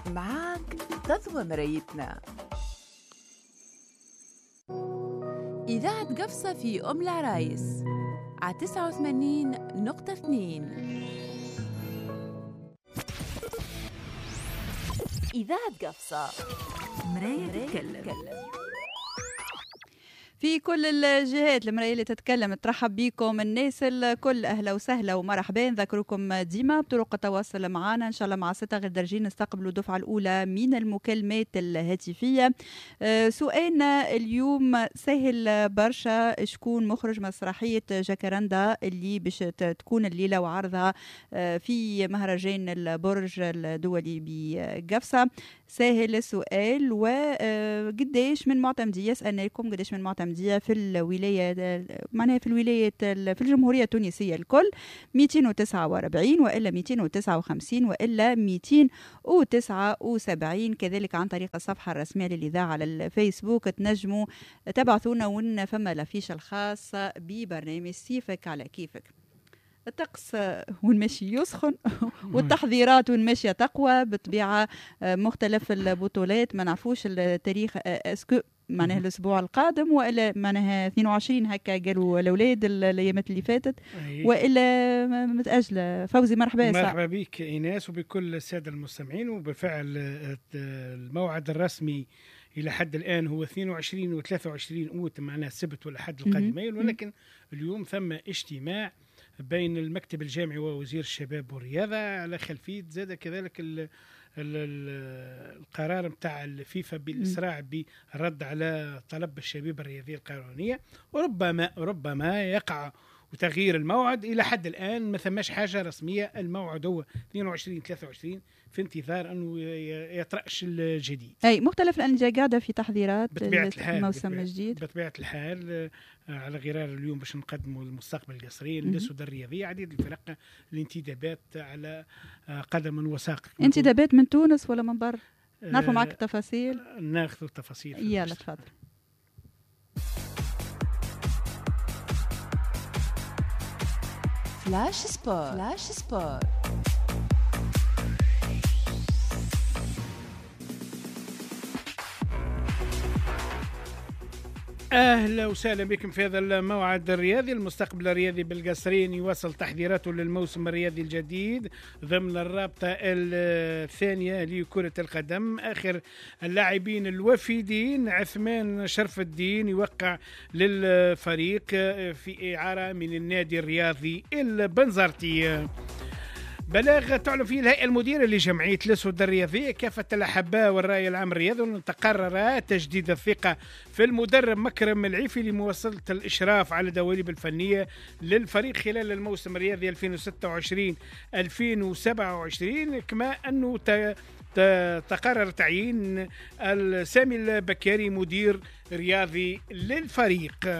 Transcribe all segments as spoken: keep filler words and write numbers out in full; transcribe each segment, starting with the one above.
معاك تضوى مرايتنا. إذاعة قفصة في أم العرايس على تسعة وثمانين نقطة اثنين. إذاعة قفصة مراية تتكلم. في كل الجهات المراية اللي تتكلم ترحب بكم الناس الكل. أهلا وسهلا ومرحبا. نذكركم ديما بطرق التواصل معنا إن شاء الله مع ستة غير درجين نستقبلوا الدفعة الأولى من المكالمات الهاتفية. أه سؤالنا اليوم سهل برشا. شكون مخرج مسرحية جاكارندا اللي باش تكون الليلة وعرضها في مهرجان البرج الدولي بقفصة؟ سهل السؤال. وقديش من معتمدية سألنا لكم قديش من معتمدية في الولاية معناها في الولاية في الجمهورية التونسية الكل مئتين وتسعة وأربعين وإلا مئتين وتسعة وخمسين وإلا مئتين وتسعة وسبعين. كذلك عن طريق الصفحة الرسمية للإذاعة على الفيسبوك تنجموا تبعثونا ون فما الافيش الخاصة ببرنامج سيفك على كيفك. الطقس والمشي يسخن والتحضيرات والمشي تقوى بالطبيعة. مختلف البطولات ما نعرفوش التاريخ اسكو معناها الاسبوع القادم والا معناها اثنين وعشرين هكا قالوا الاولاد الايامات اللي فاتت والا متاجله. فوزي مرحبا. مرحبا بك ايناس وبكل الساده المستمعين. وبالفعل الموعد الرسمي الى حد الان هو اثنين وعشرين و ثلاثة وعشرين اوت معناها السبت والاحد القادمين. ولكن اليوم ثم اجتماع بين المكتب الجامعي ووزير الشباب والرياضه على خلفيه زاد كذلك ال ال ال القرار متاع الفيفا بالإسراع بالرد على طلب الشبيبة الرياضية القانونية. وربما ربما يقع وتغيير الموعد. إلى حد الآن ما ثماش حاجة رسمية. الموعد هو اثنين وعشرين ثلاثة وعشرين في انتظار أنه يطرأش الجديد. أي مختلف الأنجاء قاعدة في تحضيرات الموسم الجديد بطبيعة الحال. على غرار اليوم باش نقدموا المستقبل القصري للسودة الرياضية عديد الفرق الانتدابات على قدم وساق. انتدابات من تونس ولا من برا؟ نعرفوا معك التفاصيل. ناخذ التفاصيل. يلا تفضل. فلاش سبور. فلاش سبور. أهلا وسهلا بكم في هذا الموعد الرياضي. المستقبل الرياضي بالقصرين يواصل تحضيراته للموسم الرياضي الجديد ضمن الرابطة الثانية لكرة القدم. آخر اللاعبين الوافدين عثمان شرف الدين يوقع للفريق في إعارة من النادي الرياضي البنزرتي. بلاغ تعلن فيه الهيئة المديرة لجمعية الأسود الرياضية كافة الأحباء والرأي العام الرياضي أن تقرر تجديد الثقة في المدرب مكرم العيفي لمواصلة الإشراف على الدواليب الفنية للفريق خلال الموسم الرياضي ألفين وستة وعشرين ألفين وسبعة وعشرين. كما أنه تقرر تعيين السامي البكاري مدير رياضي للفريق.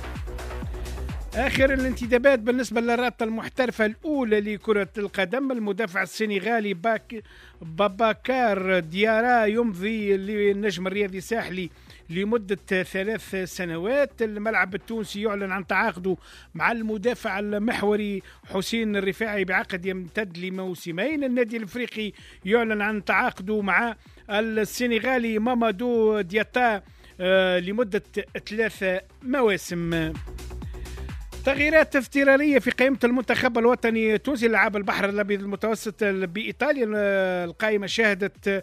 آخر الانتدابات بالنسبة للرابطة المحترفة الأولى لكرة القدم. المدافع السنغالي باك باباكار ديارا يمضي للنجم الرياضي الساحلي لمدة ثلاث سنوات. الملعب التونسي يعلن عن تعاقده مع المدافع المحوري حسين الرفاعي بعقد يمتد لموسمين. النادي الأفريقي يعلن عن تعاقده مع السنغالي مامادو دياتا لمدة ثلاث مواسم. تغييرات اضطرارية في قائمة المنتخب الوطني التونسي للعاب البحر الأبيض المتوسط بإيطاليا. القائمة شهدت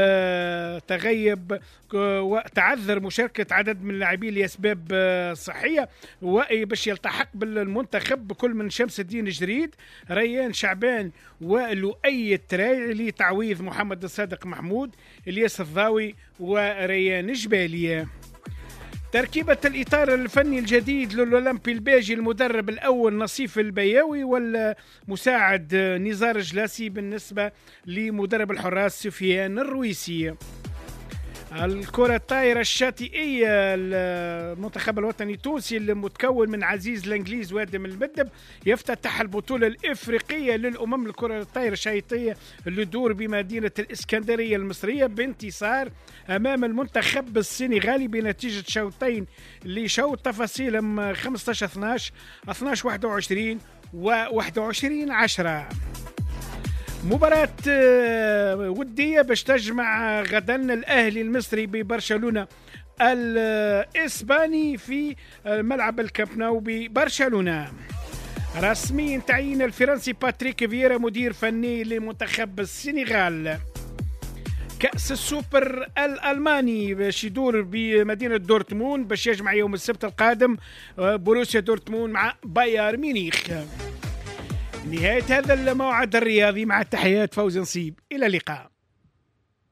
تغيب وتعذر مشاركة عدد من اللاعبين لأسباب صحية وباش يلتحق بالمنتخب بكل من شمس الدين جريد، ريان شعبان ولؤي التراي لتعويض محمد الصادق محمود، الياس الضاوي وريان جبالية. تركيبة الإطار الفني الجديد للأولمبي الباجي المدرب الأول نصيف البياوي والمساعد نزار جلاسي بالنسبة لمدرب الحراس سفيان الرويسي. الكرة الطائرة الشاطئية المنتخب الوطني التونسي المتكون من عزيز الانجليز وادم المدب يفتتح البطولة الإفريقية للأمم الكرة الطائرة الشاطئية اللي تدور بمدينة الإسكندرية المصرية بانتصار أمام المنتخب السنغالي بنتيجة شوطين لشوط تفاصيلهم خمسة عشر اثناشر اثناشر واحد وعشرين و واحد وعشرين عشرة. مباراة ودية باش تجمع غدا الأهلي المصري ببرشلونة الإسباني في ملعب الكامب نو ببرشلونة. رسميا تعيين الفرنسي باتريك فييرا مدير فني لمنتخب السنغال. كأس السوبر الألماني باش يدور بمدينة دورتموند باش يجمع يوم السبت القادم بروسيا دورتموند مع باير ميونخ. نهاية هذا الموعد الرياضي مع تحيات فوزي نصيب، إلى اللقاء.